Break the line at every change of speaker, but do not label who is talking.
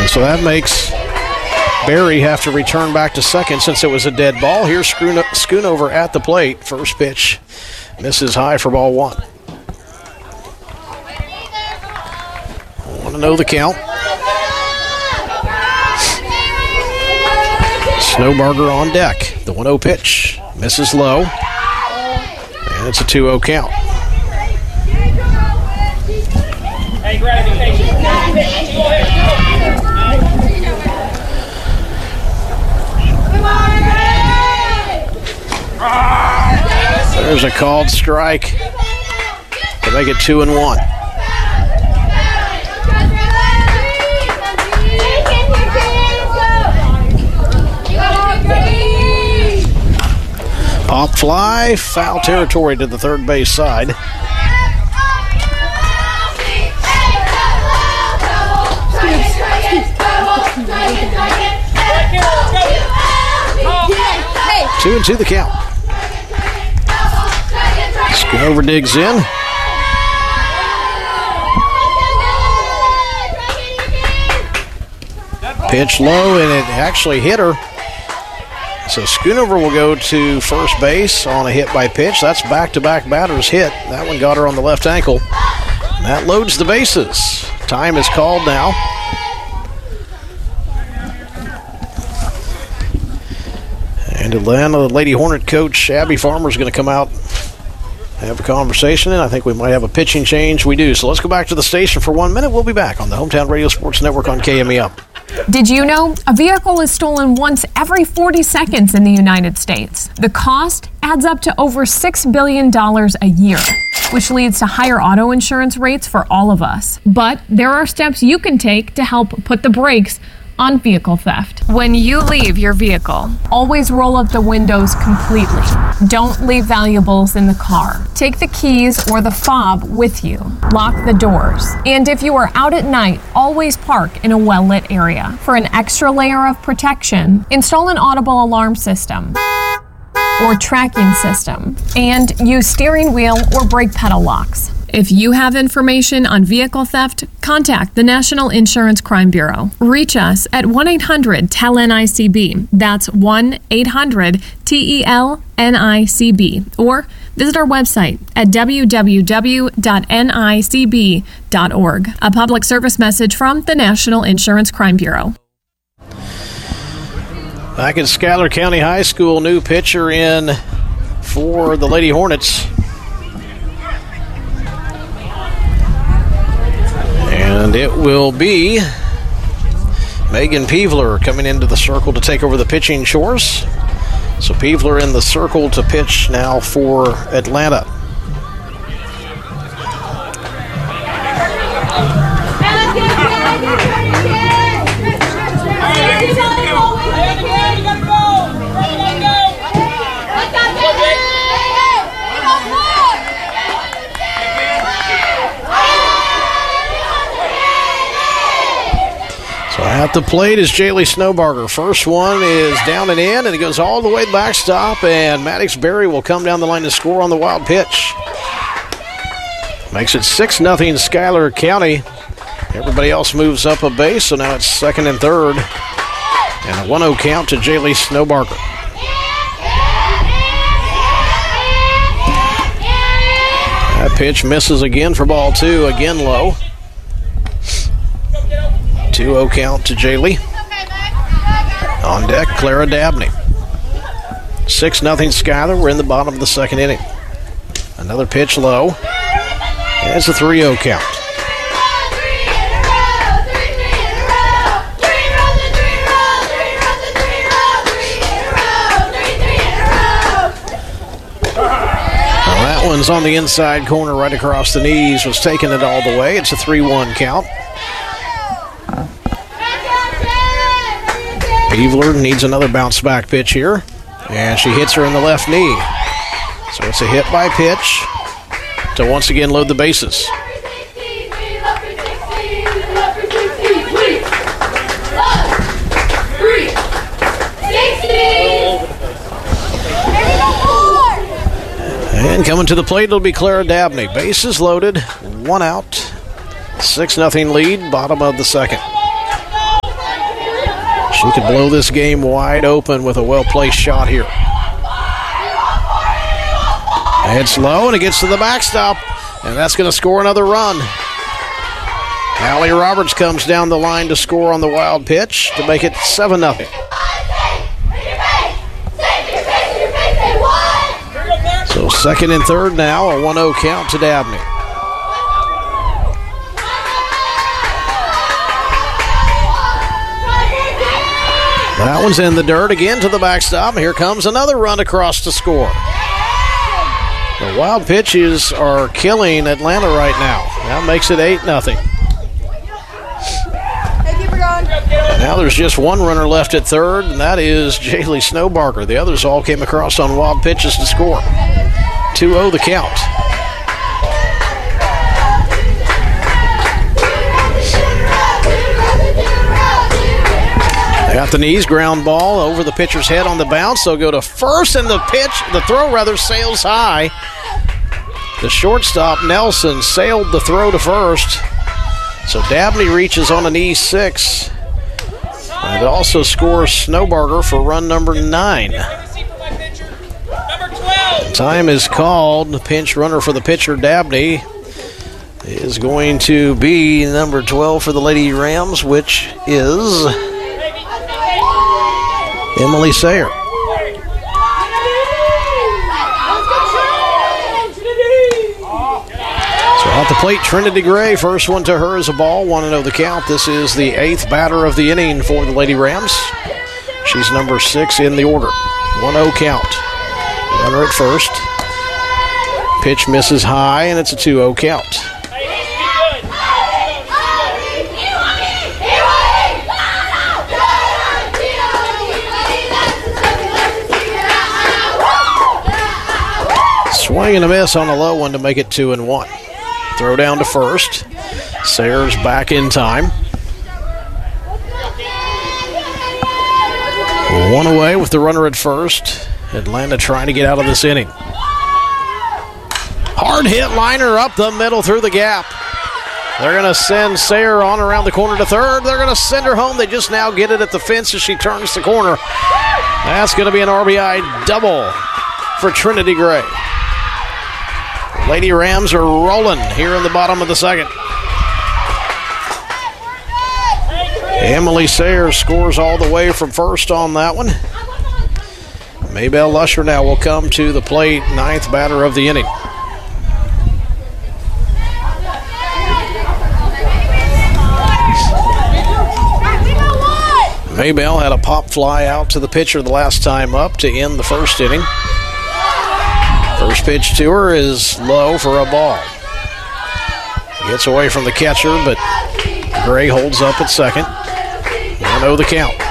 And so that makes Berry have to return back to second since it was a dead ball. Here's Schoonover at the plate. First pitch misses high for ball one. Want to know the count. Snowbarger on deck. The 1-0 pitch misses low. And it's a 2-0 count. There's a called strike to make it 2-1. Pop fly, foul territory to the third base side. Two and two the count. Schoonover digs in. Pitch low, and it actually hit her. So Schoonover will go to first base on a hit by pitch. That's back-to-back batters hit. That one got her on the left ankle. And that loads the bases. Time is called now. And Atlanta, the Lady Hornet coach, Abby Farmer, is going to come out and have a conversation, and I think we might have a pitching change. We do. So let's go back to the station for 1 minute. We'll be back on the Hometown Radio Sports Network on KMEL.
Did you know a vehicle is stolen once every 40 seconds in the United States? The cost adds up to over $6 billion a year, which leads to higher auto insurance rates for all of us. But there are steps you can take to help put the brakes on vehicle theft. When you leave your vehicle, always roll up the windows completely. Don't leave valuables in the car. Take the keys or the fob with you. Lock the doors. And if you are out at night, always park in a well-lit area. For an extra layer of protection, install an audible alarm system or tracking system, and use steering wheel or brake pedal locks. If you have information on vehicle theft, contact the National Insurance Crime Bureau. Reach us at 1-800-TEL-NICB. That's 1-800-TEL-NICB. Or visit our website at www.nicb.org. A public service message from the National Insurance Crime Bureau.
Back at Schuyler County High School, new pitcher in for the Lady Hornets. And it will be Megan Peevler coming into the circle to take over the pitching chores. So Peevler in the circle to pitch now for Atlanta. At the plate is Jaylee Snowbarger. First one is down and in, and it goes all the way to the backstop, and Maddox Berry will come down the line to score on the wild pitch. Makes it 6-0 Schuyler County. Everybody else moves up a base, so now it's second and third. And a 1-0 count to Jaylee Snowbarger. That pitch misses again for ball two, again low. 2-0 count to Jaylee. On deck, Clara Dabney. 6-0 Schuyler. We're in the bottom of the second inning. Another pitch low. And it's a 3-0 count. Well, that one's on the inside corner right across the knees. Was taking it all the way. It's a 3-1 count. Peevler needs another bounce-back pitch here, and she hits her in the left knee. So it's a hit by pitch to once again load the bases. And coming to the plate, it'll be Clara Dabney. Bases loaded, one out, 6-0 lead, bottom of the second. She could blow this game wide open with a well-placed shot here. It's low, and it gets to the backstop, and that's going to score another run. Allie Roberts comes down the line to score on the wild pitch to make it 7-0. So second and third now, a 1-0 count to Dabney. That one's in the dirt again to the backstop. Here comes another run across to score. The wild pitches are killing Atlanta right now. That makes it 8-0. Now there's just one runner left at third, and that is Jaylee Snowbarger. The others all came across on wild pitches to score. 2-0 the count. They got the knees, ground ball over the pitcher's head on the bounce. They'll go to first, and the throw sails high. The shortstop, Nelson, sailed the throw to first. So Dabney reaches on a knee 6. And it also scores Snowbarger for run number 9. Time is called. The pinch runner for the pitcher, Dabney, is going to be number 12 for the Lady Rams, which is Emily Sayer. So at the plate, Trinity Gray. First one to her is a ball. 1-0 the count. This is the 8th batter of the inning for the Lady Rams. She's number 6 in the order. 1-0 count. Runner at first. Pitch misses high, and it's a 2-0 count. Swing and a miss on a low one to make it 2-1. Throw down to first. Sayers back in time. One away with the runner at first. Atlanta trying to get out of this inning. Hard hit liner up the middle through the gap. They're going to send Sayer on around the corner to third. They're going to send her home. They just now get it at the fence as she turns the corner. That's going to be an RBI double for Trinity Gray. Lady Rams are rolling here in the bottom of the second. Emily Sayers scores all the way from first on that one. Maybelle Lusher now will come to the plate, 9th batter of the inning. Maybelle had a pop fly out to the pitcher the last time up to end the first inning. First pitch to her is low for a ball. Gets away from the catcher, but Gray holds up at second. 1-0 the count.